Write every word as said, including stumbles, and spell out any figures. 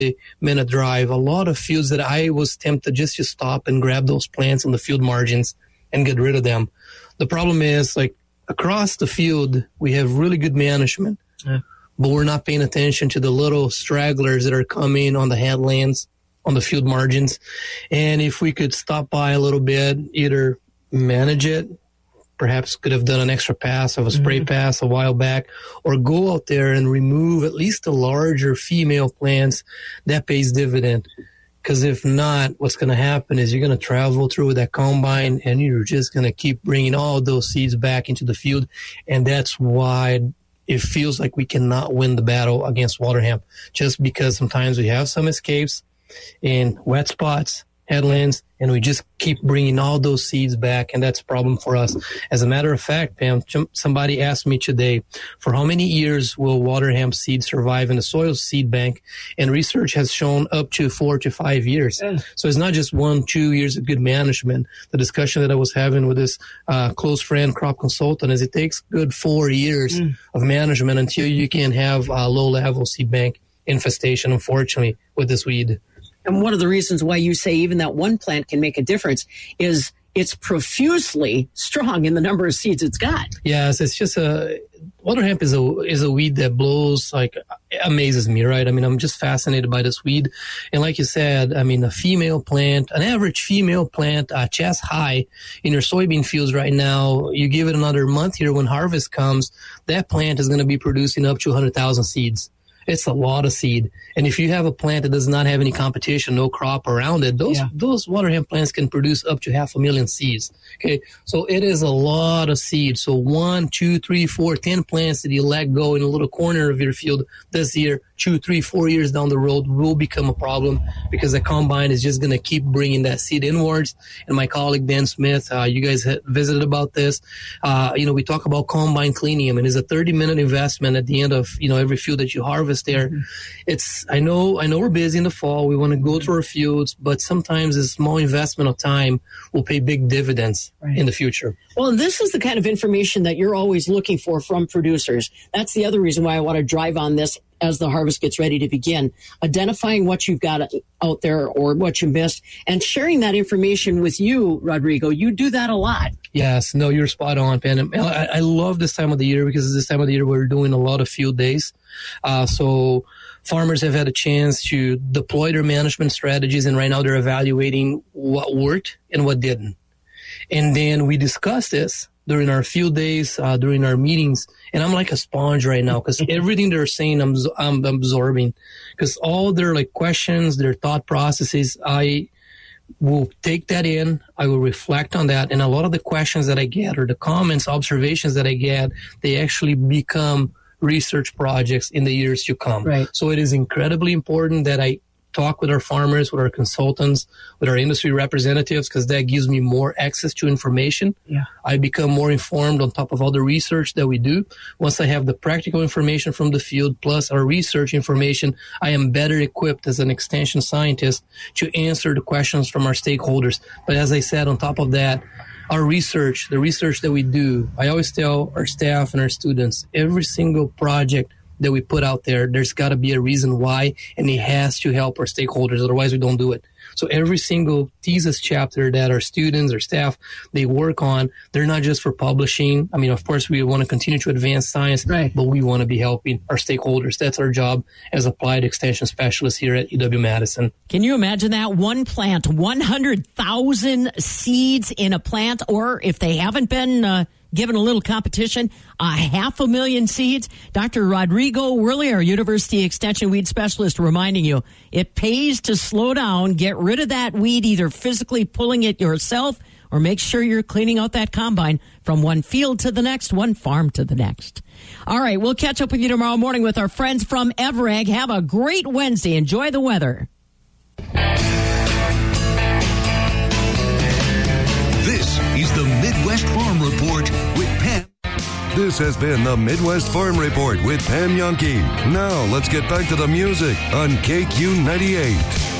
minute drive, a lot of fields that I was tempted just to stop and grab those plants on the field margins and get rid of them. The problem is, like, across the field, we have really good management, yeah. but we're not paying attention to the little stragglers that are coming on the headlands, on the field margins. And if we could stop by a little bit, either manage it, perhaps could have done an extra pass of a spray mm-hmm. pass a while back, or go out there and remove at least the larger female plants, that pays dividend. Because if not, what's going to happen is you're going to travel through that combine and you're just going to keep bringing all those seeds back into the field. And that's why it feels like we cannot win the battle against water hemp, just because sometimes we have some escapes in wet spots, headlands, and we just keep bringing all those seeds back, and that's a problem for us. As a matter of fact, Pam, somebody asked me today, for how many years will water hemp seed survive in the soil seed bank? And research has shown up to four to five years. Yeah. So it's not just one, two years of good management. The discussion that I was having with this uh, close friend, crop consultant, is it takes good four years mm. of management until you can have a low-level seed bank infestation, unfortunately, with this weed. And one of the reasons why you say even that one plant can make a difference is it's profusely strong in the number of seeds it's got. Yes, it's just a water hemp is a is a weed that blows, like, amazes me, right? I mean, I'm just fascinated by this weed. And like you said, I mean, a female plant, an average female plant, uh, chest high in your soybean fields right now, you give it another month here when harvest comes, that plant is going to be producing up to one hundred thousand seeds. It's a lot of seed. And if you have a plant that does not have any competition, no crop around it, those yeah. those water hemp plants can produce up to half a million seeds. Okay, so it is a lot of seed. So one, two, three, four, ten plants that you let go in a little corner of your field this year, two, three, four years down the road will become a problem, because the combine is just going to keep bringing that seed inwards. And my colleague Dan Smith, uh, you guys had visited about this. Uh, you know, we talk about combine cleaning, and it's a thirty minute investment at the end of, you know, every field that you harvest there. Mm-hmm. It's, I know, I know we're busy in the fall. We want to go through our fields, but sometimes a small investment of time will pay big dividends right. in the future. Well, and this is the kind of information that you're always looking for from producers. That's the other reason why I want to drive on this as the harvest gets ready to begin. Identifying what you've got out there or what you missed, and sharing that information with you, Rodrigo. You do that a lot. Yes, no, you're spot on, Pam. I, I love this time of the year, because it's this time of the year we're doing a lot of field days. Uh, so farmers have had a chance to deploy their management strategies, and right now they're evaluating what worked and what didn't. And then we discuss this during our field days, uh, during our meetings, and I'm like a sponge right now, because everything they're saying, I'm, I'm absorbing, because all their like questions, their thought processes, I will take that in, I will reflect on that, and a lot of the questions that I get, or the comments, observations that I get, they actually become research projects in the years to come. Right. So it is incredibly important that I talk with our farmers, with our consultants, with our industry representatives, because that gives me more access to information. Yeah. I become more informed on top of all the research that we do. Once I have the practical information from the field plus our research information, I am better equipped as an extension scientist to answer the questions from our stakeholders. But as I said, on top of that, our research, the research that we do, I always tell our staff and our students, every single project that we put out there, there's got to be a reason why, and it has to help our stakeholders. Otherwise, we don't do it. So every single thesis chapter that our students or staff, they work on, they're not just for publishing. I mean, of course, we want to continue to advance science, right. but we want to be helping our stakeholders. That's our job as applied extension specialists here at U W-Madison. Can you imagine that? One plant, one hundred thousand seeds in a plant, or if they haven't been uh, given a little competition, a half a million seeds. Doctor Rodrigo Worley, our University Extension Weed Specialist, reminding you, it pays to slow down, get rid of that weed, either physically pulling it yourself or make sure you're cleaning out that combine from one field to the next, one farm to the next. All right, we'll catch up with you tomorrow morning with our friends from Evrag. Have a great Wednesday. Enjoy the weather. This is the Midwest Farm Report with Pam. This has been the Midwest Farm Report with Pam Jahnke. Now let's get back to the music on K Q ninety-eight.